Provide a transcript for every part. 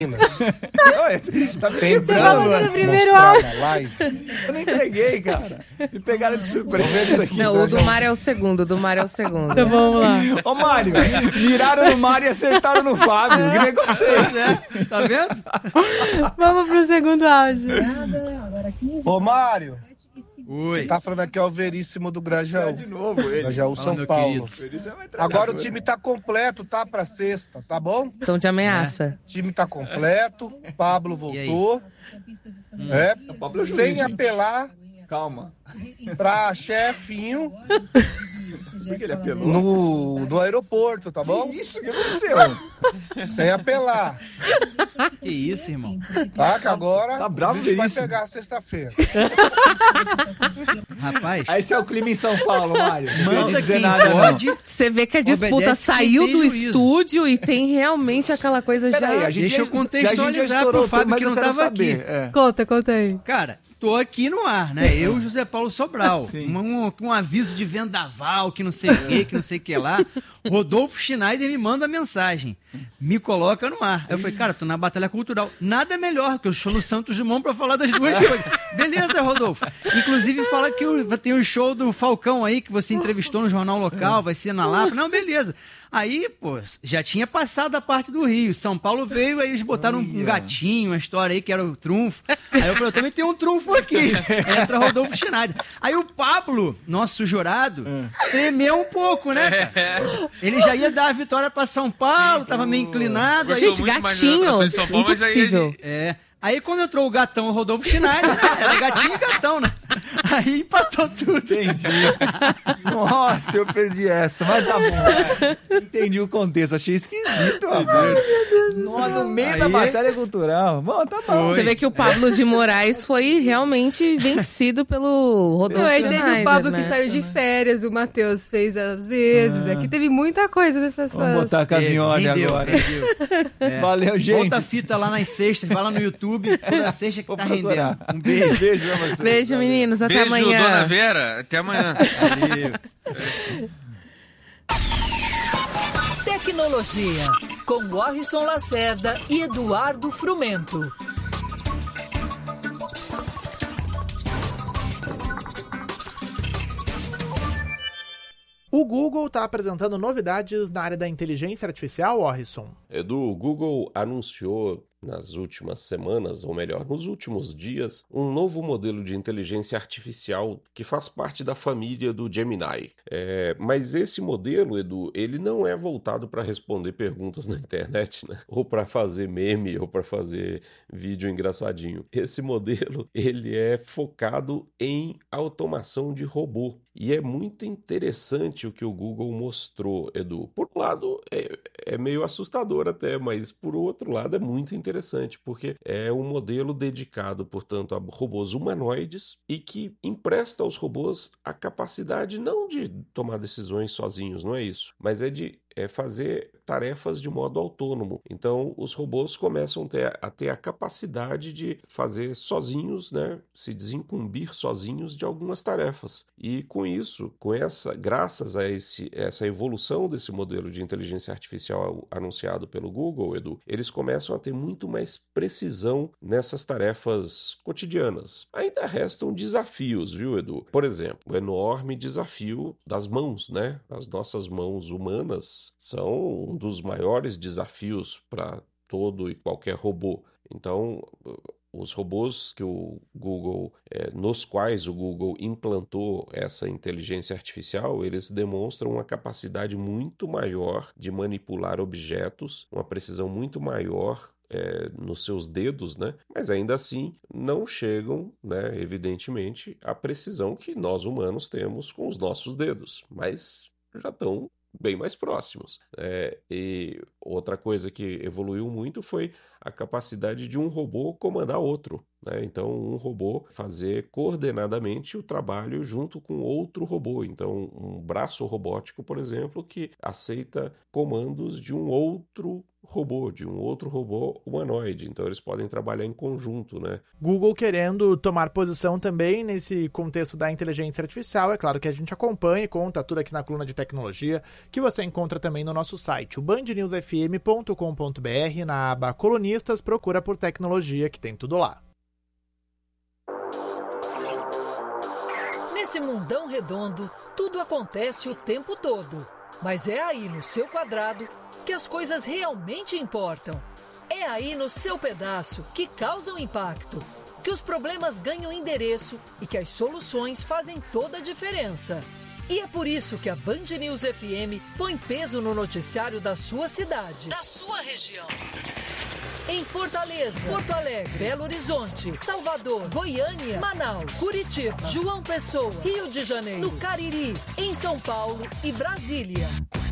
Tá me Tem quebrando, pra mano. primeiro Mostrar áudio. na live. Eu não entreguei, cara. Me pegaram de surpresa isso aqui. Não, o do Mário é o segundo, Então vamos lá. Ô, Mário, miraram no Mário e acertaram no Fábio. Que negócio é esse? Tá vendo? Vamos pro segundo áudio. Ô, Mário, Oi. tá falando aqui é o Veríssimo do Grajaú. De novo ele. Grajaú, Fala, São meu Paulo. querido. Isso é uma entrega Agora o agora. time tá completo, tá? Pra sexta, tá bom? Então de ameaça. O time tá completo, Pablo voltou. O Pablo é juiz, Sem gente. apelar Calma. pra chefinho Por que ele apelou? no aeroporto, tá bom? Isso, o que aconteceu? Sem apelar, Que isso, irmão? tá? Que agora Tá bravo, o bicho vai Veríssimo. pegar sexta-feira. Rapaz, Aí esse é o clima em São Paulo, Mário. Não manda queria dizer quem nada, pode. Você vê que a disputa Obedece quem saiu tem do juízo. estúdio e tem realmente aquela coisa já... Peraí, a gente Deixa eu contextualizar pro Fábio que não tava aqui. Conta aí. Cara, tô aqui no ar, né? Eu, José Paulo Sobral. Sim. Um aviso de vendaval, que não sei o que não sei o que lá. Rodolfo Schneider me manda mensagem. Me coloca no ar. Aí eu falei, cara, tô na Batalha Cultural. Nada melhor que eu show no Santos Dumont pra falar das duas coisas. Beleza, Rodolfo. Inclusive fala que tem o show do Falcão aí, que você entrevistou no jornal local, vai ser na Lapa. Não, beleza. Aí, pô, já tinha passado a parte do Rio. São Paulo veio, aí eles botaram um gatinho, uma história aí que era o trunfo. Aí eu falei, eu também tenho um trunfo aqui. Entra Rodolfo Schneider. Aí o Pablo, nosso jurado, tremeu um pouco, né, cara? Ele já ia dar a vitória pra São Paulo, tava meio inclinado. Aí, Gente, gatinhos, impossível. Aí quando entrou o gatão, o Rodolfo Schneider, né? Era gatinho e gatão, né? Aí empatou tudo. Entendi. Nossa, eu perdi essa, mas tá bom. Entendi o contexto, achei esquisito, rapaz. No meio da batalha cultural. Bom, tá bom. Você vê que o Pablo de Moraes foi realmente vencido pelo Rodolfo Não, aí teve Schneider, o Pablo né? que saiu de férias, o Matheus fez às vezes. Aqui teve muita coisa nessas Vamos botar a casinhola Rendeu, agora. rendeu. Valeu, gente. Volta a fita lá nas sextas, vai lá no YouTube, toda sexta que Vou tá procurar. rendendo. Um beijo. Beijo pra você. Beijo, meninos. Até Beijo, amanhã. Dona Vera. Até amanhã. Valeu. Tecnologia, com Warrison Lacerda e Eduardo Frumento. O Google está apresentando novidades na área da inteligência artificial, Warrison. Edu, o Google anunciou nas últimas semanas, ou melhor, nos últimos dias, um novo modelo de inteligência artificial que faz parte da família do Gemini. Mas esse modelo, Edu, ele não é voltado para responder perguntas na internet, né? Ou para fazer meme, ou para fazer vídeo engraçadinho. Esse modelo, ele é focado em automação de robô. E é muito interessante o que o Google mostrou, Edu. Por um lado, é meio assustador até, mas por outro lado é muito interessante, porque é um modelo dedicado, portanto, a robôs humanoides e que empresta aos robôs a capacidade não de tomar decisões sozinhos, não é isso, mas é de fazer tarefas de modo autônomo. Então, os robôs começam a ter a capacidade de fazer sozinhos, né, se sozinhos de algumas tarefas. E com isso, graças a essa evolução desse modelo de inteligência artificial anunciado pelo Google, Edu, eles começam a ter muito mais precisão nessas tarefas cotidianas. Ainda restam desafios, viu, Edu? Por exemplo, o enorme desafio das mãos, né? As nossas mãos humanas são um dos maiores desafios para todo e qualquer robô. Então, os robôs que o Google, nos quais o Google implantou essa inteligência artificial, eles demonstram uma capacidade muito maior de manipular objetos, uma precisão muito maior nos seus dedos, né? Mas ainda assim não chegam, né, evidentemente, à precisão que nós humanos temos com os nossos dedos, mas já estão bem mais próximos. E outra coisa que evoluiu muito foi a capacidade de um robô comandar outro. né? Então, um robô fazer coordenadamente o trabalho junto com outro robô. Então, um braço robótico, por exemplo, que aceita comandos de um outro robô humanoide. Então, eles podem trabalhar em conjunto, né? Google querendo tomar posição também nesse contexto da inteligência artificial. É claro que a gente acompanha e conta tudo aqui na coluna de tecnologia, que você encontra também no nosso site, o bandnewsfm.com.br, na aba Colunistas, procura por tecnologia, que tem tudo lá. Nesse mundão redondo, tudo acontece o tempo todo. Mas é aí no seu quadrado que as coisas realmente importam. É aí no seu pedaço que causam impacto, que os problemas ganham endereço e que as soluções fazem toda a diferença. E é por isso que a Band News FM põe peso no noticiário da sua cidade, da sua região. Em Fortaleza, Porto Alegre, Belo Horizonte, Salvador, Goiânia, Manaus, Curitiba, João Pessoa, Rio de Janeiro, no Cariri, em São Paulo e Brasília.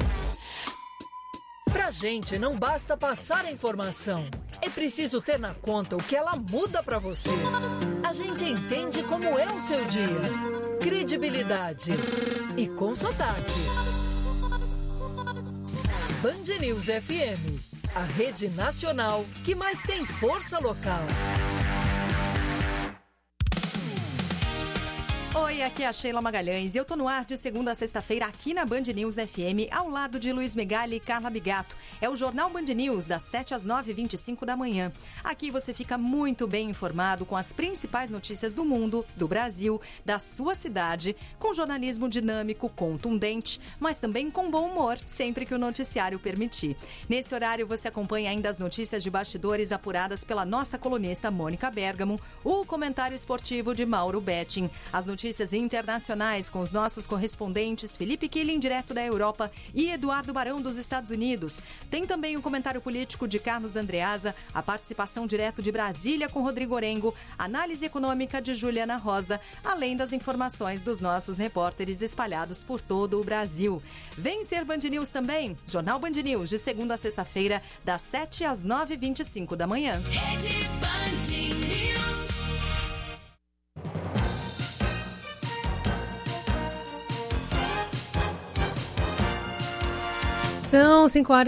Pra gente não basta passar a informação, é preciso ter na conta o que ela muda pra você. A gente entende como é o seu dia. Credibilidade e com sotaque. Band News FM, a rede nacional que mais tem força local. Oi, aqui é a Sheila Magalhães e eu tô no ar de segunda a sexta-feira aqui na Band News FM, ao lado de Luiz Megali e Carla Bigato. É o Jornal Band News, das 7 às 9h25 da manhã. Aqui você fica muito bem informado com as principais notícias do mundo, do Brasil, da sua cidade, com jornalismo dinâmico, contundente, mas também com bom humor, sempre que o noticiário permitir. Nesse horário você acompanha ainda as notícias de bastidores apuradas pela nossa colunista Mônica Bergamo, o comentário esportivo de Mauro Betting, as notícias internacionais com os nossos correspondentes Felipe Killing, direto da Europa, e Eduardo Barão, dos Estados Unidos. Tem também o comentário político de Carlos Andreasa, a participação direto de Brasília com Rodrigo Orengo, análise econômica de Juliana Rosa, além das informações dos nossos repórteres espalhados por todo o Brasil. Vem ser Band News também, Jornal Band News, de segunda a sexta-feira, das 7 às 9h25 da manhã. Rede Band News. São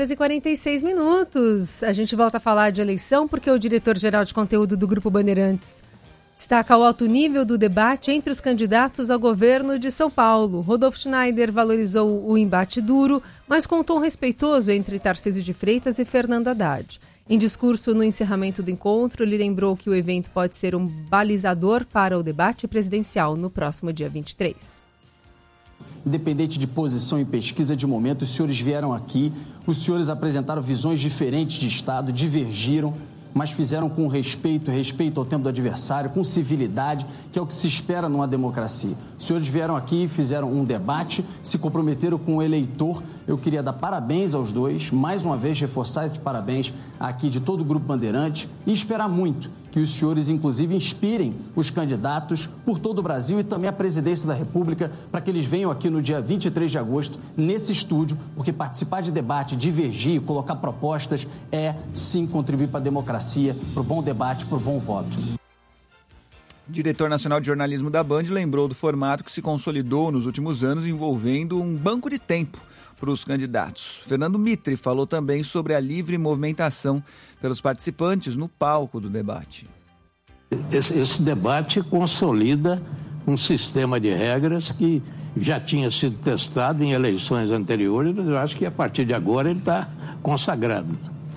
5h46. A gente volta a falar de eleição porque o diretor-geral de conteúdo do Grupo Bandeirantes destaca o alto nível do debate entre os candidatos ao governo de São Paulo. Rodolfo Schneider valorizou o embate duro, mas com um tom respeitoso entre Tarcísio de Freitas e Fernando Haddad. Em discurso no encerramento do encontro, ele lembrou que o evento pode ser um balizador para o debate presidencial no próximo dia 23. Independente de posição e pesquisa de momento, os senhores vieram aqui, os senhores apresentaram visões diferentes de Estado, divergiram, mas fizeram com respeito ao tempo do adversário, com civilidade, que é o que se espera numa democracia. Os senhores vieram aqui, fizeram um debate, se comprometeram com o eleitor. Eu queria dar parabéns aos dois, mais uma vez reforçar esse parabéns aqui de todo o Grupo Bandeirante e esperar muito que os senhores, inclusive, inspirem os candidatos por todo o Brasil e também a presidência da República para que eles venham aqui no dia 23 de agosto, nesse estúdio, porque participar de debate, divergir, colocar propostas é, sim, contribuir para a democracia, para o bom debate, para o bom voto. O diretor nacional de jornalismo da Band lembrou do formato que se consolidou nos últimos anos envolvendo um banco de tempo para os candidatos. Fernando Mitre falou também sobre a livre movimentação pelos participantes no palco do debate. Esse debate consolida um sistema de regras que já tinha sido testado em eleições anteriores, mas eu acho que a partir de agora ele está consagrado.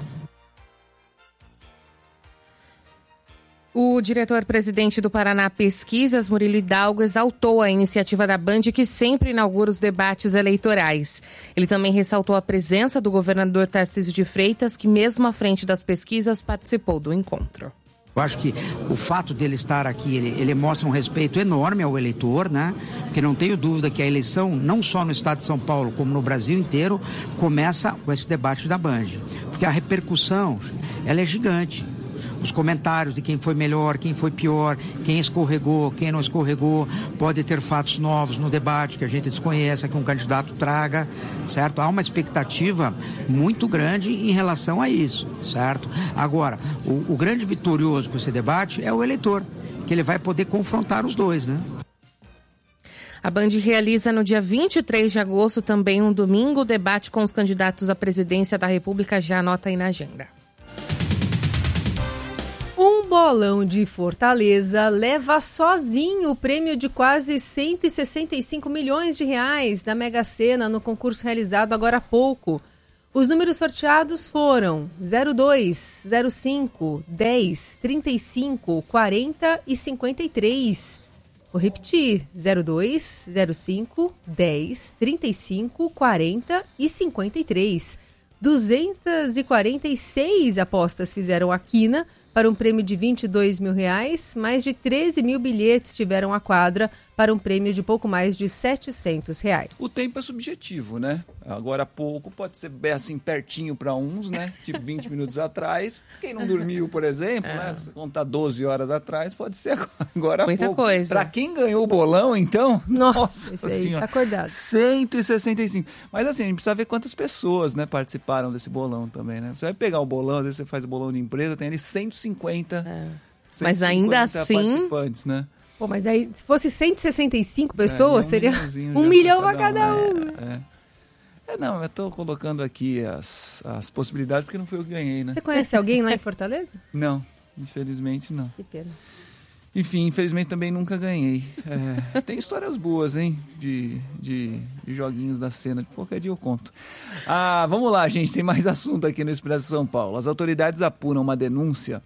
O diretor-presidente do Paraná Pesquisas, Murilo Hidalgo, exaltou a iniciativa da Band, que sempre inaugura os debates eleitorais. Ele também ressaltou a presença do governador Tarcísio de Freitas, que mesmo à frente das pesquisas participou do encontro. Eu acho que o fato dele estar aqui, ele mostra um respeito enorme ao eleitor, né? Porque não tenho dúvida que a eleição, não só no estado de São Paulo, como no Brasil inteiro, começa com esse debate da Band. Porque a repercussão, ela é gigante. os comentários de quem foi melhor, quem foi pior, quem escorregou, quem não escorregou. Pode ter fatos novos no debate que a gente desconhece, que um candidato traga, certo? Há uma expectativa muito grande em relação a isso, certo? Agora, o grande vitorioso com esse debate é o eleitor, que ele vai poder confrontar os dois, né? A Band realiza no dia 23 de agosto, também um domingo, o debate com os candidatos à presidência da República. Já anota aí na agenda. Um bolão de Fortaleza leva sozinho o prêmio de quase 165 milhões de reais da Mega Sena no concurso realizado agora há pouco. Os números sorteados foram 02, 05, 10, 35, 40 e 53. Vou repetir, 02, 05, 10, 35, 40 e 53. 246 apostas fizeram a quina para um prêmio de 22 mil reais. Mais de 13 mil bilhetes tiveram a quadra para um prêmio de pouco mais de 700 reais. O tempo é subjetivo, né? Agora há pouco pode ser bem assim pertinho para uns, né? Tipo 20 minutos atrás. Quem não dormiu, por exemplo, né? Se contar 12 horas atrás, pode ser agora há muita pouco. Coisa. Para quem ganhou o bolão, então... Nossa esse aí tá acordado. 165. Mas assim, a gente precisa ver quantas pessoas, né, participaram desse bolão também, né? Você vai pegar o bolão, às vezes você faz o bolão de empresa, tem ali 150. Mas ainda assim... participantes, né? Pô, mas aí, se fosse 165 pessoas, seria 1 milhão para cada um. Não, eu tô colocando aqui as possibilidades porque não foi eu que ganhei, né? Você conhece alguém lá em Fortaleza? Não, infelizmente não. Que pena. Enfim, infelizmente também nunca ganhei. Tem histórias boas, hein? De joguinhos da cena. Qualquer dia eu conto. Vamos lá, gente. Tem mais assunto aqui no Expresso São Paulo. As autoridades apuram uma denúncia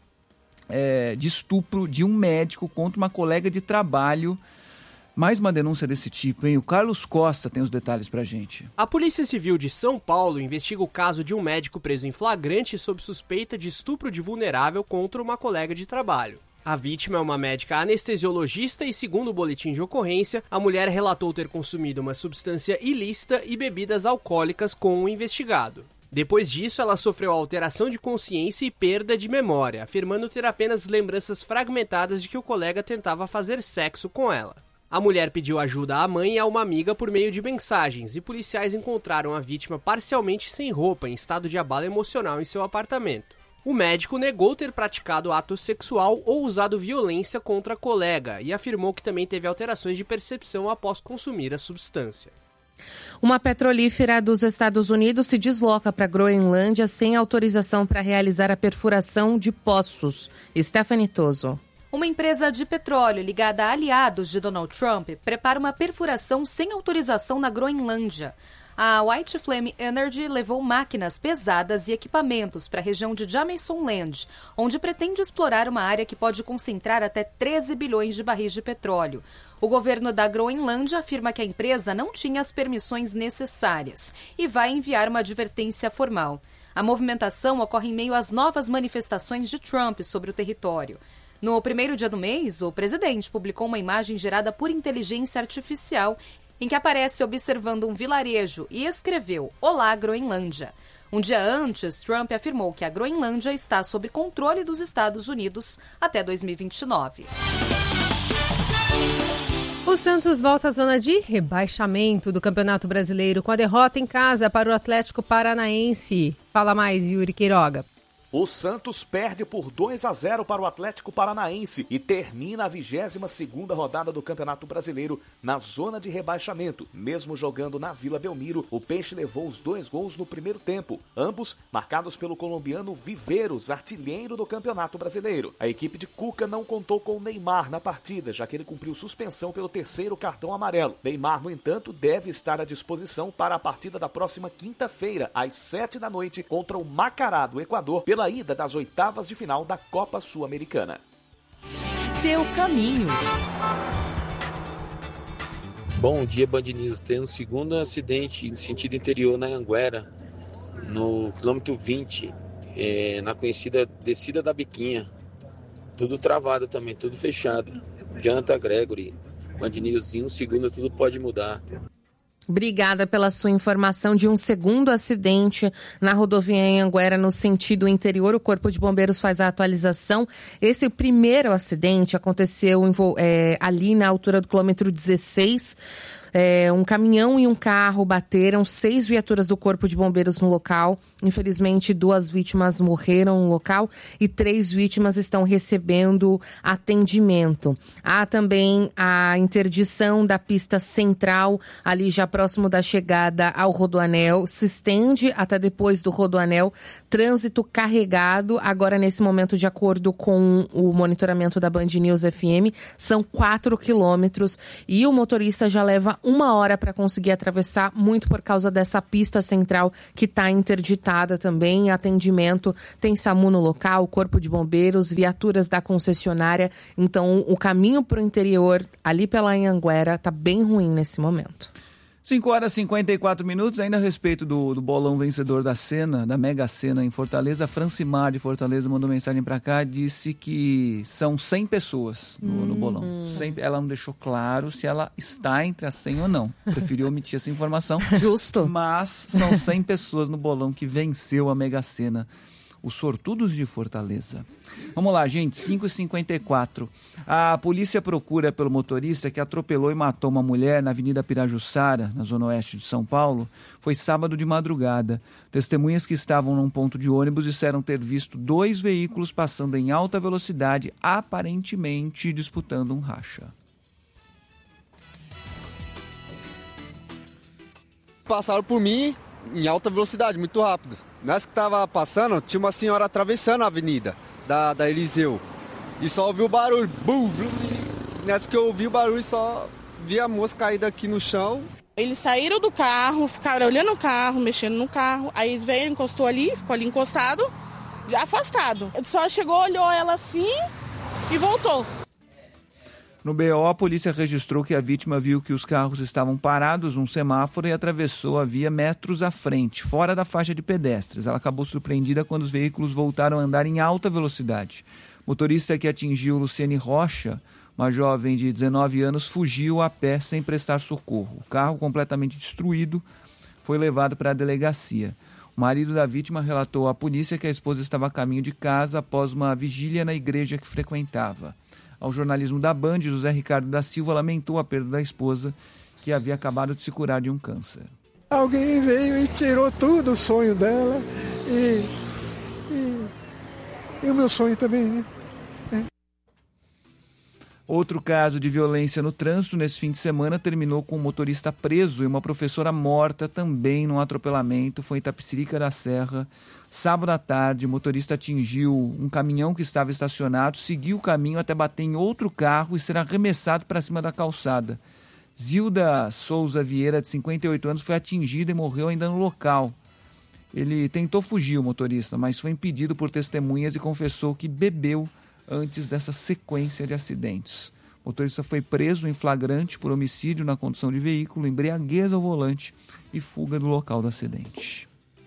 de estupro de um médico contra uma colega de trabalho. Mais uma denúncia desse tipo, hein? O Carlos Costa tem os detalhes pra gente. A Polícia Civil de São Paulo investiga o caso de um médico preso em flagrante sob suspeita de estupro de vulnerável contra uma colega de trabalho. A vítima é uma médica anestesiologista e, segundo o boletim de ocorrência, a mulher relatou ter consumido uma substância ilícita e bebidas alcoólicas com o investigado. Depois disso, ela sofreu alteração de consciência e perda de memória, afirmando ter apenas lembranças fragmentadas de que o colega tentava fazer sexo com ela. A mulher pediu ajuda à mãe e a uma amiga por meio de mensagens, e policiais encontraram a vítima parcialmente sem roupa, em estado de abalo emocional em seu apartamento. O médico negou ter praticado ato sexual ou usado violência contra a colega e afirmou que também teve alterações de percepção após consumir a substância. Uma petrolífera dos Estados Unidos se desloca para a Groenlândia sem autorização para realizar a perfuração de poços. Stephanie Toso. Uma empresa de petróleo ligada a aliados de Donald Trump prepara uma perfuração sem autorização na Groenlândia. A White Flame Energy levou máquinas pesadas e equipamentos para a região de Jameson Land, onde pretende explorar uma área que pode concentrar até 13 bilhões de barris de petróleo. O governo da Groenlândia afirma que a empresa não tinha as permissões necessárias e vai enviar uma advertência formal. A movimentação ocorre em meio às novas manifestações de Trump sobre o território. No primeiro dia do mês, o presidente publicou uma imagem gerada por inteligência artificial em que aparece observando um vilarejo e escreveu "Olá, Groenlândia". Um dia antes, Trump afirmou que a Groenlândia está sob controle dos Estados Unidos até 2029. O Santos volta à zona de rebaixamento do Campeonato Brasileiro com a derrota em casa para o Atlético Paranaense. Fala mais, Yuri Queiroga. O Santos perde por 2-0 para o Atlético Paranaense e termina a 22ª rodada do Campeonato Brasileiro na zona de rebaixamento. Mesmo jogando na Vila Belmiro, o Peixe levou os 2 gols no primeiro tempo, ambos marcados pelo colombiano Viveiros, artilheiro do Campeonato Brasileiro. A equipe de Cuca não contou com o Neymar na partida, já que ele cumpriu suspensão pelo 3º cartão amarelo. Neymar, no entanto, deve estar à disposição para a partida da próxima quinta-feira, às 7 da noite, contra o Macará do Equador, pela ida das oitavas de final da Copa Sul-Americana. Seu caminho. Bom dia, Band News. Tem um segundo acidente em sentido interior na Anguera, no quilômetro 20, na conhecida descida da Biquinha. Tudo travado também, tudo fechado. Janta Gregory, Band News, em um segundo tudo pode mudar. Obrigada pela sua informação de um segundo acidente na rodovia Anhanguera, no sentido interior. O Corpo de Bombeiros faz a atualização. Esse primeiro acidente aconteceu ali na altura do quilômetro 16. Um caminhão e um carro bateram, 6 viaturas do Corpo de Bombeiros no local. Infelizmente, 2 vítimas morreram no local e 3 vítimas estão recebendo atendimento. Há também a interdição da pista central, ali já próximo da chegada ao Rodoanel. Se estende até depois do Rodoanel. Trânsito carregado. Agora, nesse momento, de acordo com o monitoramento da Band News FM, são 4 quilômetros e o motorista já leva 1 hora para conseguir atravessar, muito por causa dessa pista central que está interditada também. Atendimento, tem SAMU no local, Corpo de Bombeiros, viaturas da concessionária. Então, o caminho para o interior, ali pela Anhanguera, está bem ruim nesse momento. 5h54, ainda a respeito do bolão vencedor da Sena, da Mega Sena em Fortaleza. A Francimar de Fortaleza mandou mensagem para cá, disse que são 100 pessoas no bolão. 100, ela não deixou claro se ela está entre as 100 ou não. Preferiu omitir essa informação. Justo. Mas são 100 pessoas no bolão que venceu a Mega Sena. Os sortudos de Fortaleza. Vamos lá, gente, 5h54. A polícia procura pelo motorista que atropelou e matou uma mulher na Avenida Pirajussara, na zona oeste de São Paulo. Foi sábado de madrugada. Testemunhas que estavam num ponto de ônibus disseram ter visto 2 veículos passando em alta velocidade, aparentemente disputando um racha. Passaram por mim em alta velocidade, muito rápido. Nessa que tava passando, tinha uma senhora atravessando a avenida da Eliseu. E só ouvi o barulho. Bum, bum. Nessa que eu ouvi o barulho, só vi a moça caída aqui no chão. Eles saíram do carro, ficaram olhando o carro, mexendo no carro. Aí veio, encostou ali, ficou ali encostado, já afastado. Ele só chegou, olhou ela assim e voltou. No BO, a polícia registrou que a vítima viu que os carros estavam parados num semáforo e atravessou a via metros à frente, fora da faixa de pedestres. Ela acabou surpreendida quando os veículos voltaram a andar em alta velocidade. O motorista que atingiu Luciane Rocha, uma jovem de 19 anos, fugiu a pé sem prestar socorro. O carro, completamente destruído, foi levado para a delegacia. O marido da vítima relatou à polícia que a esposa estava a caminho de casa após uma vigília na igreja que frequentava. Ao jornalismo da Band, José Ricardo da Silva lamentou a perda da esposa, que havia acabado de se curar de um câncer. Alguém veio e tirou tudo o sonho dela e o meu sonho também, né? Outro caso de violência no trânsito nesse fim de semana terminou com um motorista preso e uma professora morta também num atropelamento. Foi em Itapecerica da Serra. Sábado à tarde, o motorista atingiu um caminhão que estava estacionado, seguiu o caminho até bater em outro carro e ser arremessado para cima da calçada. Zilda Souza Vieira, de 58 anos, foi atingida e morreu ainda no local. Ele tentou fugir, o motorista, mas foi impedido por testemunhas e confessou que bebeu antes dessa sequência de acidentes. O motorista foi preso em flagrante por homicídio na condução de veículo, embriaguez ao volante e fuga do local do acidente.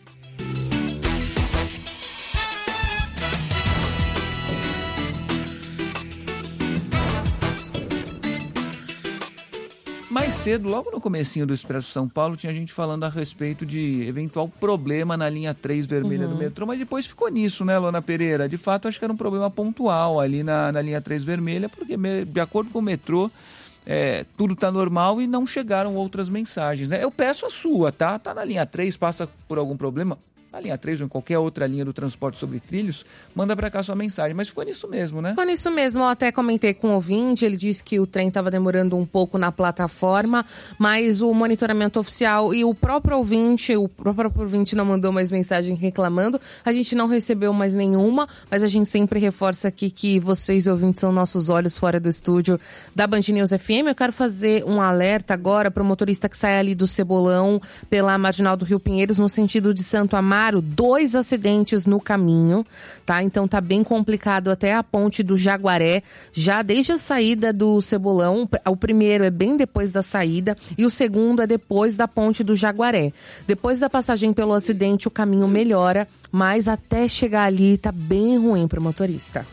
Mais cedo, logo no comecinho do Expresso São Paulo, tinha gente falando a respeito de eventual problema na linha 3 vermelha do metrô, mas depois ficou nisso, né, Luana Pereira? De fato, acho que era um problema pontual ali na linha 3 vermelha, porque de acordo com o metrô, tudo está normal e não chegaram outras mensagens, né? Eu peço a sua, tá? Tá na linha 3, passa por algum problema, na linha 3 ou em qualquer outra linha do transporte sobre trilhos, manda pra cá sua mensagem. Mas ficou nisso mesmo, né? Ficou nisso mesmo. Eu até comentei com o ouvinte, ele disse que o trem estava demorando um pouco na plataforma, mas o monitoramento oficial e o próprio ouvinte não mandou mais mensagem reclamando. A gente não recebeu mais nenhuma, mas a gente sempre reforça aqui que vocês, ouvintes, são nossos olhos fora do estúdio da Band News FM. Eu quero fazer um alerta agora para o motorista que sai ali do Cebolão pela Marginal do Rio Pinheiros, no sentido de Santo Amaro. 2 acidentes no caminho, tá? Então tá bem complicado até a ponte do Jaguaré, já desde a saída do Cebolão. O primeiro é bem depois da saída e o segundo é depois da ponte do Jaguaré. Depois da passagem pelo acidente, o caminho melhora, mas até chegar ali tá bem ruim pro motorista.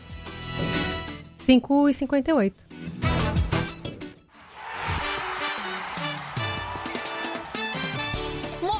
5h58.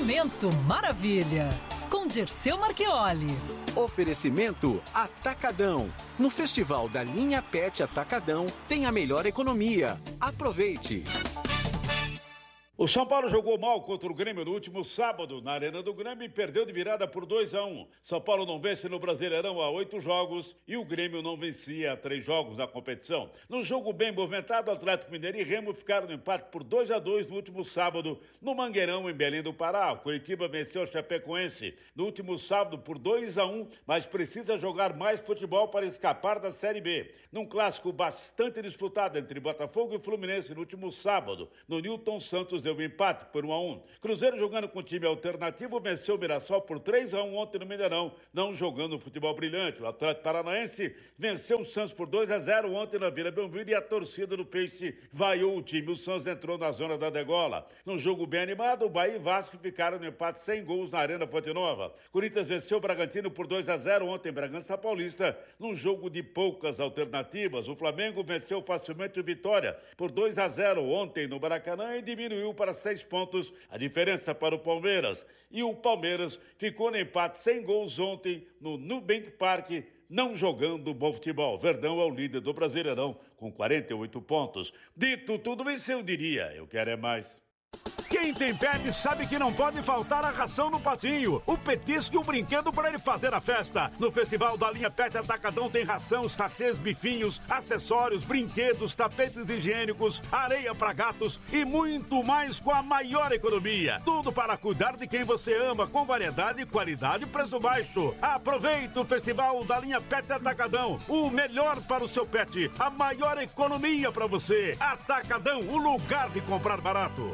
Momento Maravilha, com Dirceu Marchioli. Oferecimento Atacadão. No Festival da Linha Pet Atacadão tem a melhor economia. Aproveite! O São Paulo jogou mal contra o Grêmio no último sábado, na Arena do Grêmio, e perdeu de virada por 2-1. São Paulo não vence no Brasileirão há 8 jogos e o Grêmio não vencia há 3 jogos na competição. No jogo bem movimentado, Atlético Mineiro e Remo ficaram no empate por 2-2 no último sábado, no Mangueirão, em Belém do Pará. O Curitiba venceu o Chapecoense no último sábado por 2-1, mas precisa jogar mais futebol para escapar da Série B. Num clássico bastante disputado entre Botafogo e Fluminense no último sábado, no Newton Santos deu um empate por 1-1. Cruzeiro, jogando com time alternativo, venceu o Mirassol por 3-1 ontem no Mineirão, não jogando futebol brilhante. O Atlético Paranaense venceu o Santos por 2-0 ontem na Vila Belmiro e a torcida do Peixe vaiou o time. O Santos entrou na zona da degola. Num jogo bem animado, o Bahia e Vasco ficaram no empate sem gols na Arena Fonte Nova. Corinthians venceu o Bragantino por 2-0 ontem em Bragança Paulista, num jogo de poucas alternativas. O Flamengo venceu facilmente o Vitória por 2-0 ontem no Maracanã e diminuiu para 6 pontos a diferença para o Palmeiras. E o Palmeiras ficou no empate sem gols ontem no Nubank Park, não jogando bom futebol. Verdão é o líder do Brasileirão com 48 pontos. Dito tudo isso, eu diria, eu quero é mais. Quem tem pet sabe que não pode faltar a ração no patinho, o petisco e o brinquedo para ele fazer a festa. No Festival da Linha Pet Atacadão tem ração, sachês, bifinhos, acessórios, brinquedos, tapetes higiênicos, areia para gatos e muito mais com a maior economia. Tudo para cuidar de quem você ama, com variedade, qualidade e preço baixo. Aproveita o Festival da Linha Pet Atacadão, o melhor para o seu pet, a maior economia para você. Atacadão, o lugar de comprar barato.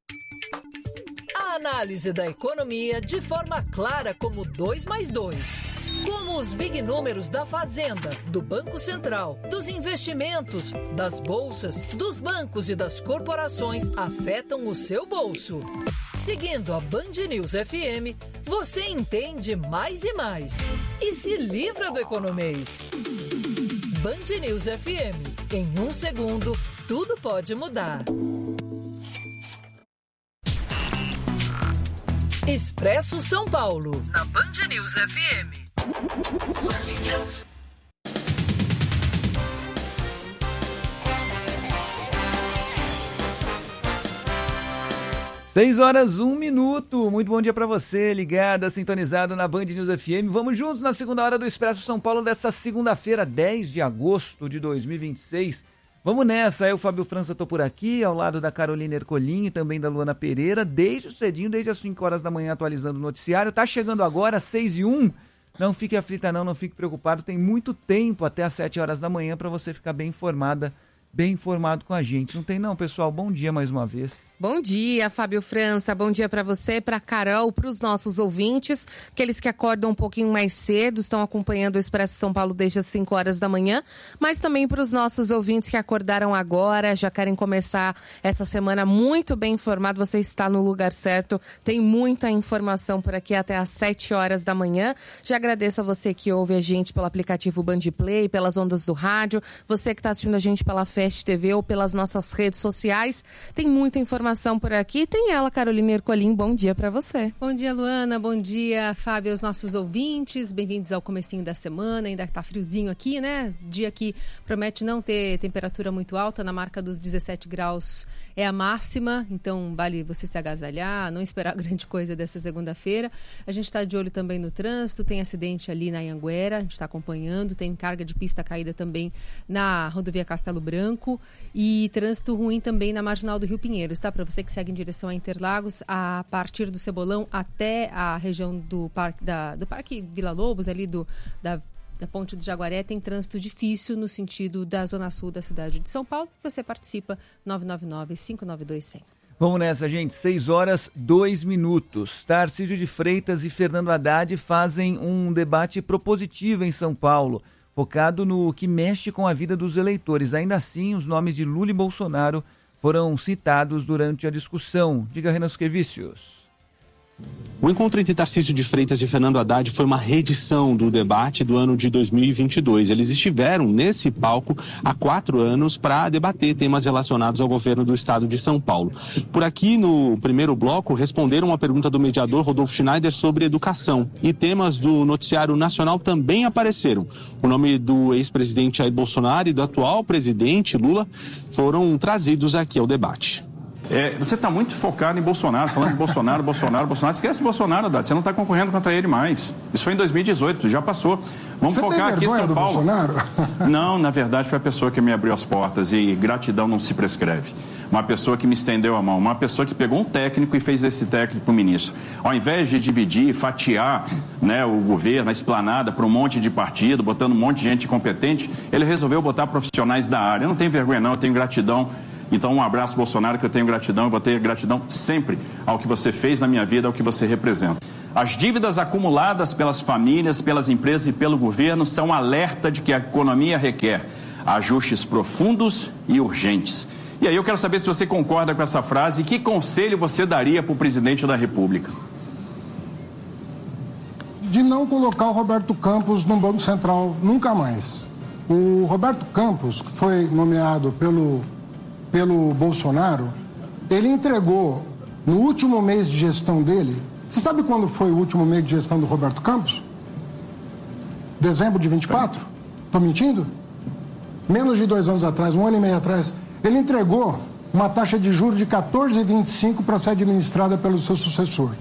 A análise da economia de forma clara como 2 mais 2. Como os big números da Fazenda, do Banco Central, dos investimentos, das bolsas, dos bancos e das corporações afetam o seu bolso. Seguindo a Band News FM, você entende mais e mais. E se livra do economês. Band News FM. Em 1 segundo, tudo pode mudar. Expresso São Paulo, na Band News FM. 6h01. Muito bom dia para você, ligado, sintonizado na Band News FM. Vamos juntos na segunda hora do Expresso São Paulo dessa segunda-feira, 10 de agosto de 2026. Vamos nessa, eu, Fábio França, tô por aqui, ao lado da Carolina Ercolim e também da Luana Pereira, desde cedinho, desde as 5 horas da manhã, atualizando o noticiário. Tá chegando agora, 6h01. Não fique aflita não fique preocupado, tem muito tempo até as 7 horas da manhã para você ficar bem informada, bem informado com a gente. Não tem não, pessoal? Bom dia mais uma vez. Bom dia, Fábio França. Bom dia para você, para Carol, para os nossos ouvintes, aqueles que acordam um pouquinho mais cedo, estão acompanhando o Expresso São Paulo desde as 5 horas da manhã, mas também para os nossos ouvintes que acordaram agora, já querem começar essa semana muito bem informado. Você está no lugar certo, tem muita informação por aqui até às 7 horas da manhã. Já agradeço a você que ouve a gente pelo aplicativo Band Play, pelas ondas do rádio, você que está assistindo a gente pela Fest TV ou pelas nossas redes sociais. Tem muita informação por aqui. Tem ela, Carolina Ercolim. Bom dia para você. Bom dia, Luana. Bom dia, Fábio, aos nossos ouvintes. Bem-vindos ao comecinho da semana. Ainda tá friozinho aqui, né? Dia que promete não ter temperatura muito alta. Na marca dos 17 graus é a máxima. Então, vale você se agasalhar, não esperar grande coisa dessa segunda-feira. A gente está de olho também no trânsito. Tem acidente ali na Anhanguera. A gente está acompanhando. Tem carga de pista caída também na rodovia Castelo Branco. E trânsito ruim também na Marginal do Rio Pinheiros, tá? Para você que segue em direção a Interlagos, a partir do Cebolão até a região do Parque Vila Lobos, ali da Ponte do Jaguaré, tem trânsito difícil no sentido da zona sul da cidade de São Paulo. Você participa, 999-592-100. Vamos nessa, gente. 6h02. Tarcísio de Freitas e Fernando Haddad fazem um debate propositivo em São Paulo, focado no que mexe com a vida dos eleitores. Ainda assim, os nomes de Lula e Bolsonaro foram citados durante a discussão. Diga, Renan Suquevicius. O encontro entre Tarcísio de Freitas e Fernando Haddad foi uma reedição do debate do ano de 2022. Eles estiveram nesse palco há 4 anos para debater temas relacionados ao governo do estado de São Paulo. Por aqui, no primeiro bloco, responderam uma pergunta do mediador Rodolfo Schneider sobre educação. E temas do noticiário nacional também apareceram. O nome do ex-presidente Jair Bolsonaro e do atual presidente Lula foram trazidos aqui ao debate. Você está muito focado em Bolsonaro, falando de Bolsonaro. Esquece Bolsonaro, Haddad. Você não está concorrendo contra ele mais. Isso foi em 2018, já passou. Vamos focar aqui em São Paulo. Bolsonaro? Não, na verdade foi a pessoa que me abriu as portas e gratidão não se prescreve. Uma pessoa que me estendeu a mão, uma pessoa que pegou um técnico e fez desse técnico ministro. Ao invés de dividir, fatiar, né, o governo, a esplanada para um monte de partido, botando um monte de gente competente, ele resolveu botar profissionais da área. Eu não tenho vergonha não, eu tenho gratidão. Então, um abraço, Bolsonaro, que eu tenho gratidão, eu vou ter gratidão sempre ao que você fez na minha vida, ao que você representa. As dívidas acumuladas pelas famílias, pelas empresas e pelo governo são um alerta de que a economia requer ajustes profundos e urgentes. E aí eu quero saber se você concorda com essa frase e que conselho você daria para o presidente da República? De não colocar o Roberto Campos no Banco Central nunca mais. O Roberto Campos, que foi nomeado pelo Bolsonaro, ele entregou no último mês de gestão dele. Você sabe quando foi o último mês de gestão do Roberto Campos? Dezembro de 24? Estou mentindo? Menos de 2 anos atrás, 1 ano e meio atrás, ele entregou uma taxa de juros de 14,25 para ser administrada pelo seu sucessor.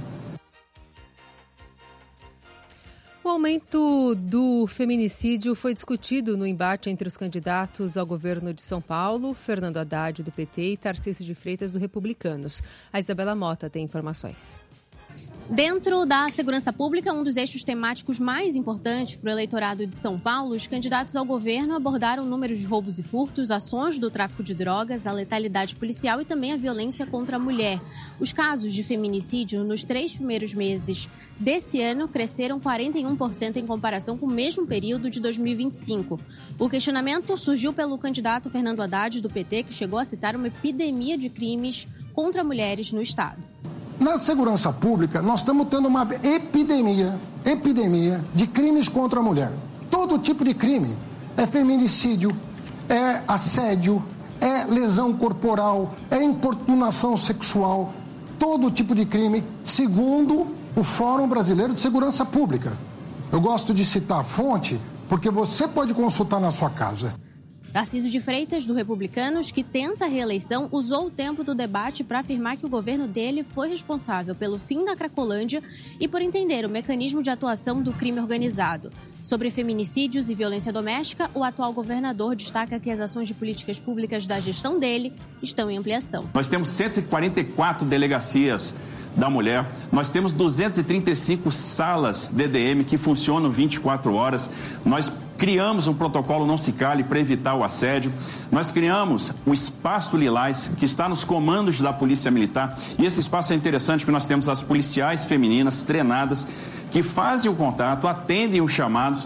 O aumento do feminicídio foi discutido no embate entre os candidatos ao governo de São Paulo, Fernando Haddad, do PT, e Tarcísio de Freitas, do Republicanos. A Isabela Mota tem informações. Dentro da segurança pública, um dos eixos temáticos mais importantes para o eleitorado de São Paulo, os candidatos ao governo abordaram números de roubos e furtos, ações do tráfico de drogas, a letalidade policial e também a violência contra a mulher. Os casos de feminicídio nos 3 primeiros meses desse ano cresceram 41% em comparação com o mesmo período de 2025. O questionamento surgiu pelo candidato Fernando Haddad, do PT, que chegou a citar uma epidemia de crimes contra mulheres no estado. Na segurança pública, nós estamos tendo uma epidemia de crimes contra a mulher. Todo tipo de crime. É feminicídio, é assédio, é lesão corporal, é importunação sexual. Todo tipo de crime, segundo o Fórum Brasileiro de Segurança Pública. Eu gosto de citar a fonte, porque você pode consultar na sua casa. Tarcísio de Freitas, do Republicanos, que tenta a reeleição, usou o tempo do debate para afirmar que o governo dele foi responsável pelo fim da Cracolândia e por entender o mecanismo de atuação do crime organizado. Sobre feminicídios e violência doméstica, o atual governador destaca que as ações de políticas públicas da gestão dele estão em ampliação. Nós temos 144 delegacias da mulher, nós temos 235 salas DDM que funcionam 24 horas, nós criamos um protocolo Não Se Cale para evitar o assédio, nós criamos o Espaço Lilás, que está nos comandos da Polícia Militar, e esse espaço é interessante porque nós temos as policiais femininas treinadas que fazem o contato, atendem os chamados.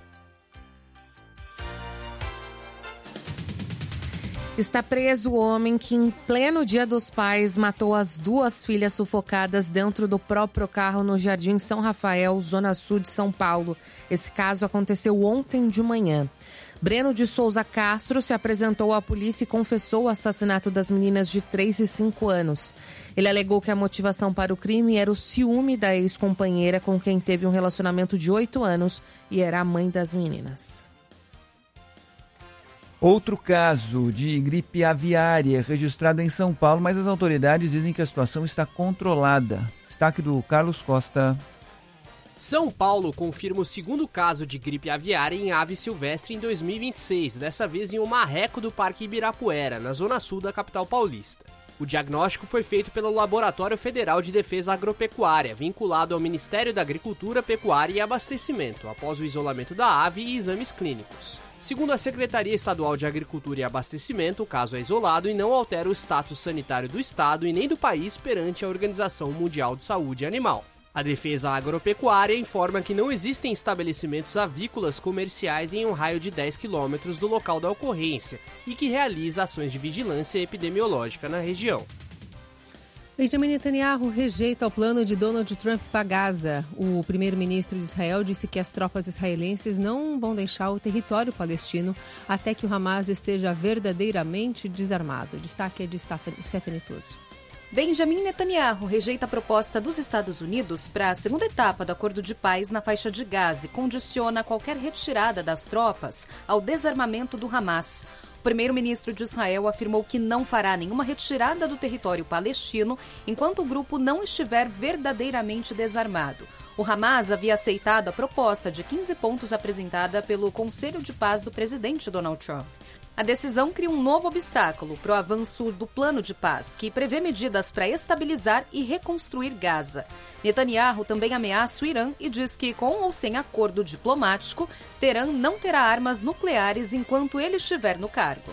Está preso o homem que, em pleno Dia dos Pais, matou as 2 filhas sufocadas dentro do próprio carro no Jardim São Rafael, zona sul de São Paulo. Esse caso aconteceu ontem de manhã. Breno de Souza Castro se apresentou à polícia e confessou o assassinato das meninas de 3 e 5 anos. Ele alegou que a motivação para o crime era o ciúme da ex-companheira com quem teve um relacionamento de 8 anos e era a mãe das meninas. Outro caso de gripe aviária registrado em São Paulo, mas as autoridades dizem que a situação está controlada. Destaque do Carlos Costa. São Paulo confirma o 2º caso de gripe aviária em ave silvestre em 2026, dessa vez em um marreco do Parque Ibirapuera, na zona sul da capital paulista. O diagnóstico foi feito pelo Laboratório Federal de Defesa Agropecuária, vinculado ao Ministério da Agricultura, Pecuária e Abastecimento, após o isolamento da ave e exames clínicos. Segundo a Secretaria Estadual de Agricultura e Abastecimento, o caso é isolado e não altera o status sanitário do estado e nem do país perante a Organização Mundial de Saúde Animal. A Defesa Agropecuária informa que não existem estabelecimentos avícolas comerciais em um raio de 10 quilômetros do local da ocorrência e que realiza ações de vigilância epidemiológica na região. Benjamin Netanyahu rejeita o plano de Donald Trump para Gaza. O primeiro-ministro de Israel disse que as tropas israelenses não vão deixar o território palestino até que o Hamas esteja verdadeiramente desarmado. Destaque é de Stephanie Tuso. Benjamin Netanyahu rejeita a proposta dos Estados Unidos para a segunda etapa do acordo de paz na faixa de Gaza e condiciona qualquer retirada das tropas ao desarmamento do Hamas. O primeiro-ministro de Israel afirmou que não fará nenhuma retirada do território palestino enquanto o grupo não estiver verdadeiramente desarmado. O Hamas havia aceitado a proposta de 15 pontos apresentada pelo Conselho de Paz do presidente Donald Trump. A decisão cria um novo obstáculo para o avanço do plano de paz, que prevê medidas para estabilizar e reconstruir Gaza. Netanyahu também ameaça o Irã e diz que, com ou sem acordo diplomático, Teherã não terá armas nucleares enquanto ele estiver no cargo.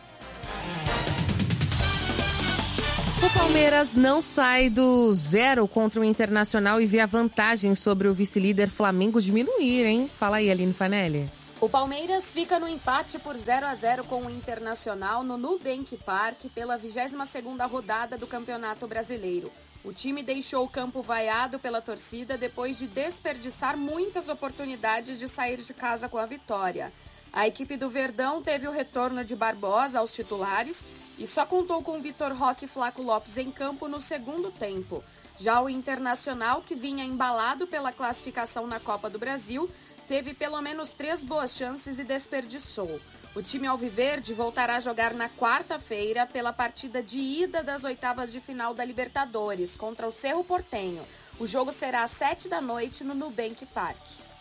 O Palmeiras não sai do 0 contra o Internacional e vê a vantagem sobre o vice-líder Flamengo diminuir, hein? Fala aí, Aline Fanelli. O Palmeiras fica no empate por 0-0 com o Internacional no Nubank Park pela 22ª rodada do Campeonato Brasileiro. O time deixou o campo vaiado pela torcida depois de desperdiçar muitas oportunidades de sair de casa com a vitória. A equipe do Verdão teve o retorno de Barbosa aos titulares e só contou com Vitor Roque e Flaco Lopes em campo no segundo tempo. Já o Internacional, que vinha embalado pela classificação na Copa do Brasil, teve pelo menos 3 boas chances e desperdiçou. O time alviverde voltará a jogar na quarta-feira pela partida de ida das oitavas de final da Libertadores contra o Cerro Porteño. O jogo será às 19h no Nubank Park.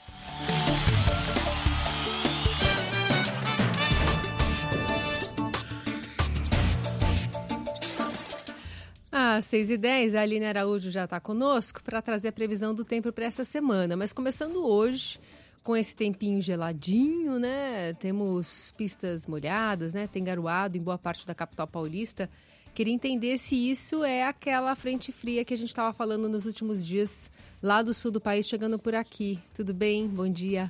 Às 6h10, a Aline Araújo já está conosco para trazer a previsão do tempo para essa semana. Mas começando hoje, com esse tempinho geladinho, né? Temos pistas molhadas, né? Tem garoado em boa parte da capital paulista. Queria entender se isso é aquela frente fria que a gente estava falando nos últimos dias lá do sul do país, chegando por aqui. Tudo bem? Bom dia.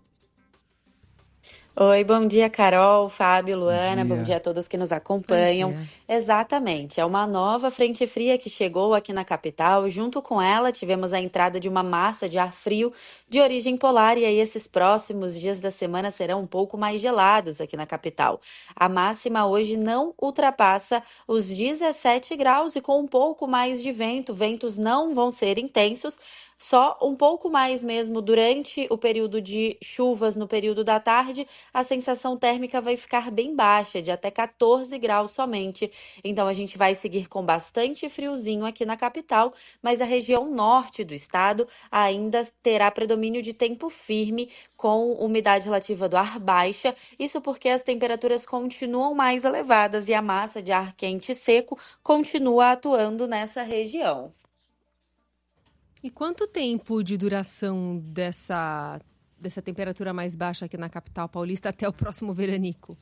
Oi, bom dia, Carol, Fábio, Luana, bom dia a todos que nos acompanham. Exatamente, é uma nova frente fria que chegou aqui na capital. Junto com ela, tivemos a entrada de uma massa de ar frio de origem polar e aí esses próximos dias da semana serão um pouco mais gelados aqui na capital. A máxima hoje não ultrapassa os 17 graus e com um pouco mais de vento. Ventos não vão ser intensos, só um pouco mais mesmo durante o período de chuvas no período da tarde. A sensação térmica vai ficar bem baixa, de até 14 graus somente. Então a gente vai seguir com bastante friozinho aqui na capital, mas a região norte do estado ainda terá predomínio de tempo firme, com umidade relativa do ar baixa. Isso porque as temperaturas continuam mais elevadas e a massa de ar quente e seco continua atuando nessa região. E quanto tempo de duração dessa temperatura mais baixa aqui na capital paulista até o próximo veranico?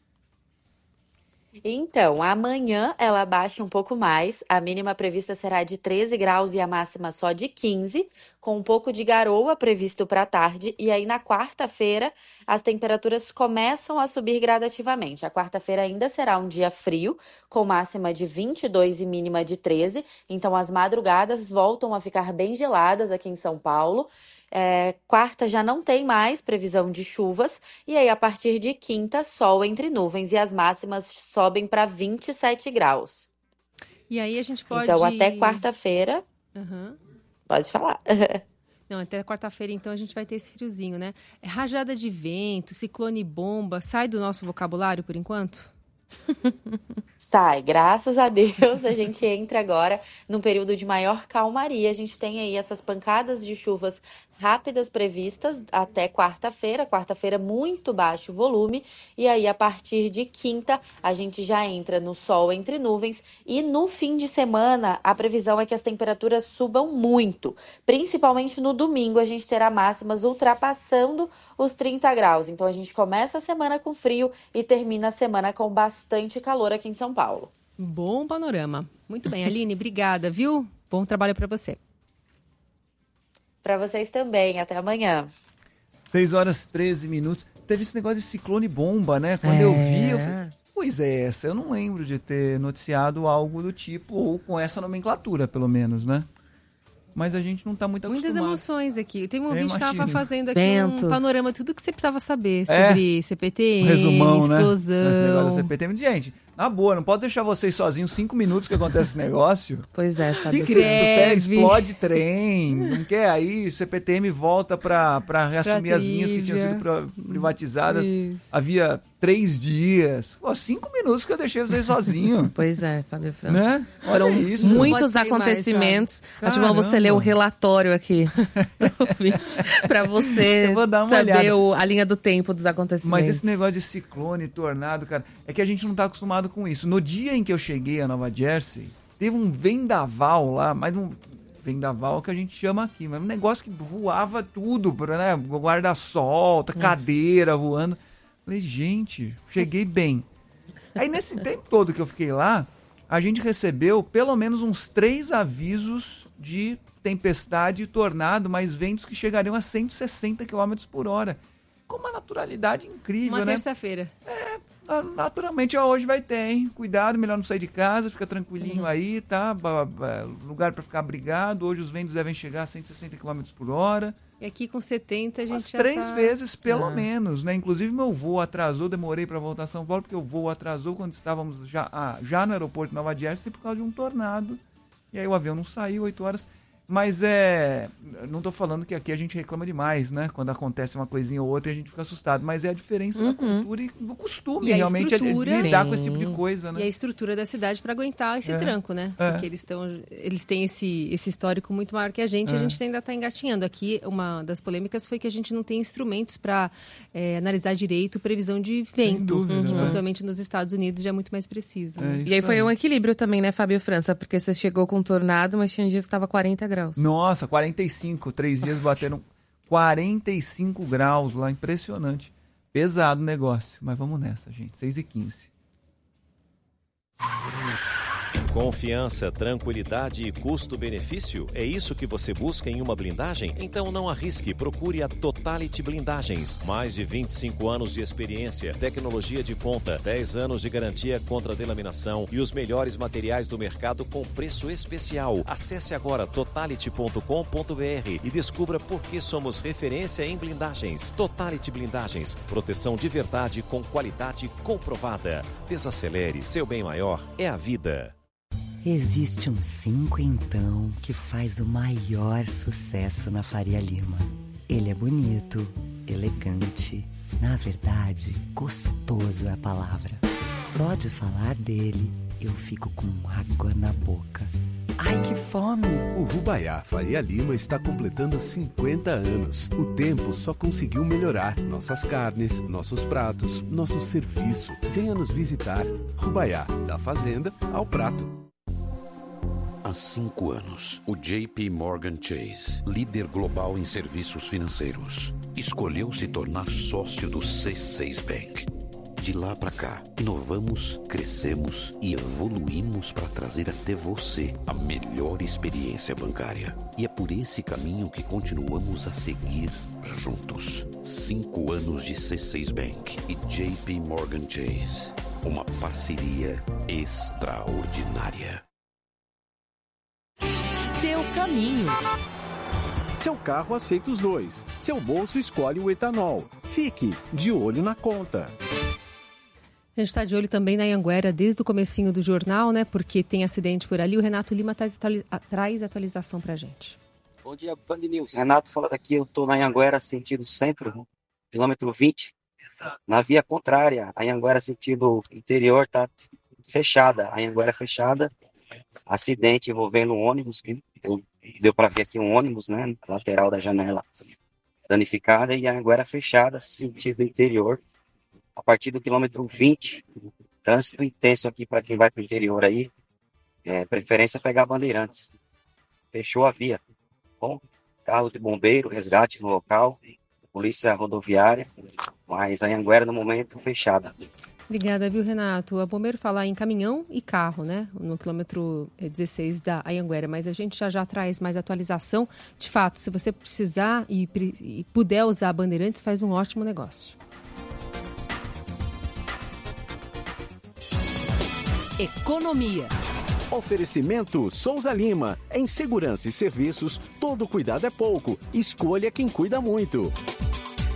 Então, amanhã ela baixa um pouco mais, a mínima prevista será de 13 graus e a máxima só de 15, com um pouco de garoa previsto para a tarde, e aí na quarta-feira as temperaturas começam a subir gradativamente. A quarta-feira ainda será um dia frio, com máxima de 22 e mínima de 13, então as madrugadas voltam a ficar bem geladas aqui em São Paulo. Quarta já não tem mais previsão de chuvas e aí a partir de quinta sol entre nuvens e as máximas sobem para 27 graus. E aí a gente pode... Então até quarta-feira... Pode falar. Não, até quarta-feira então a gente vai ter esse friozinho, né? Rajada de vento, ciclone bomba, sai do nosso vocabulário por enquanto? Sai, graças a Deus a gente entra agora num período de maior calmaria. A gente tem aí essas pancadas de chuvas rápidas previstas até quarta-feira muito baixo volume, e aí a partir de quinta a gente já entra no sol entre nuvens e no fim de semana a previsão é que as temperaturas subam muito, principalmente no domingo a gente terá máximas ultrapassando os 30 graus, então a gente começa a semana com frio e termina a semana com bastante calor aqui em São Paulo. Bom panorama. Muito bem, Aline, obrigada, viu? Bom trabalho para você. Para vocês também. Até amanhã. 6h13. Teve esse negócio de ciclone bomba, né? Quando eu vi, eu falei, pois é essa? Eu não lembro de ter noticiado algo do tipo, ou com essa nomenclatura, pelo menos, né? Mas a gente não está muito acostumado. Muitas emoções aqui. Tem um ouvinte que estava fazendo aqui Ventos. um panorama, tudo que você precisava saber sobre CPTM, um resumão, explosão. Né? Esse negócio da CPTM. Gente, na boa, não pode deixar vocês sozinhos 5 minutos que acontece esse negócio. Pois é, Fábio. Que greve. Explode trem, não quer? Aí o CPTM volta para reassumir as linhas que tinham sido privatizadas. Isso. Havia 3 dias. 5 minutos que eu deixei vocês sozinhos. Pois é, Fábio França. Né? Foram muitos acontecimentos. Acho bom você ler o relatório aqui para você saber a linha do tempo dos acontecimentos. Mas esse negócio de ciclone, tornado, cara, é que a gente não está acostumado com isso. No dia em que eu cheguei a Nova Jersey, teve um vendaval lá, mas um vendaval que a gente chama aqui, mas um negócio que voava tudo, né? Guarda-sol, cadeira voando. Falei, gente, cheguei bem. Aí nesse tempo todo que eu fiquei lá, a gente recebeu pelo menos uns 3 avisos de tempestade e tornado, mas ventos que chegariam a 160 km por hora. Com uma naturalidade incrível, né? Uma terça-feira. Naturalmente, hoje vai ter, hein? Cuidado, melhor não sair de casa, fica tranquilinho aí, tá? Lugar para ficar abrigado. Hoje os ventos devem chegar a 160 km por hora. E aqui com 70 a gente umas já 3 vezes, pelo menos, né? Inclusive meu voo atrasou, demorei para voltar a São Paulo, porque o voo atrasou quando estávamos já no aeroporto de Nova Jersey por causa de um tornado. E aí o avião não saiu, 8 horas. Mas não tô falando que aqui a gente reclama demais, né? Quando acontece uma coisinha ou outra a gente fica assustado. Mas é a diferença da cultura e do costume, realmente, é de lidar com esse tipo de coisa, né? E a estrutura da cidade para aguentar esse tranco, né? Porque eles têm esse histórico muito maior que a gente ainda está engatinhando. Aqui, uma das polêmicas foi que a gente não tem instrumentos para analisar direito previsão de vento. Que possivelmente nos Estados Unidos já é muito mais preciso. Né? E aí foi um equilíbrio também, né, Fábio França? Porque você chegou com um tornado, mas tinha dias que estava 40 graus. Nossa, 45. 3 dias bateram 45 graus lá. Impressionante. Pesado o negócio. Mas vamos nessa, gente. 6h15. Confiança, tranquilidade e custo-benefício? É isso que você busca em uma blindagem? Então não arrisque, procure a Totality Blindagens. Mais de 25 anos de experiência, tecnologia de ponta, 10 anos de garantia contra delaminação e os melhores materiais do mercado com preço especial. Acesse agora totality.com.br e descubra por que somos referência em blindagens. Totality Blindagens, proteção de verdade com qualidade comprovada. Desacelere, seu bem maior é a vida. Existe um 5 então que faz o maior sucesso na Faria Lima. Ele é bonito, elegante, na verdade, gostoso é a palavra. Só de falar dele, eu fico com água na boca. Ai, que fome! O Rubaiá Faria Lima está completando 50 anos. O tempo só conseguiu melhorar. Nossas carnes, nossos pratos, nosso serviço. Venha nos visitar. Rubaiá, da fazenda ao prato. Há 5 anos, o JP Morgan Chase, líder global em serviços financeiros, escolheu se tornar sócio do C6 Bank. De lá para cá, inovamos, crescemos e evoluímos para trazer até você a melhor experiência bancária. E é por esse caminho que continuamos a seguir juntos. 5 anos de C6 Bank e JP Morgan Chase. Uma parceria extraordinária. Seu caminho. Seu carro aceita os dois. Seu bolso escolhe o etanol. Fique de olho na conta. A gente está de olho também na Anhanguera desde o comecinho do jornal, né? Porque tem acidente por ali. O Renato Lima traz atualização para a gente. Bom dia, Band News. Renato falando aqui, eu estou na Anhanguera, sentido centro, quilômetro 20. Na via contrária, a Anhanguera sentido interior está fechada. A Anhanguera fechada. Acidente envolvendo um ônibus. Deu para ver aqui um ônibus, né? Lateral da janela danificada. E a Anhanguera fechada, sentido interior. A partir do quilômetro 20, trânsito intenso aqui para quem vai para o interior aí, preferência pegar Bandeirantes. Fechou a via. Bom, carro de bombeiro, resgate no local, polícia rodoviária, mas a Anhanguera no momento fechada. Obrigada, viu, Renato? A bombeiro falar em caminhão e carro, né? No quilômetro 16 da Anhanguera, mas a gente já traz mais atualização. De fato, se você precisar e puder usar Bandeirantes, faz um ótimo negócio. economia. Oferecimento Souza Lima. Em segurança e serviços, todo cuidado é pouco. Escolha quem cuida muito.